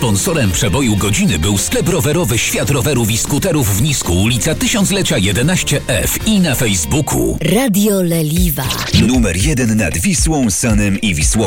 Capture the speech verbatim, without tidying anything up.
Sponsorem przeboju godziny był sklep rowerowy Świat Rowerów i Skuterów w Nisku, ulica Tysiąclecia jedenaście F i na Facebooku. Radio Leliwa. Numer jeden nad Wisłą, Sanem i Wisłą.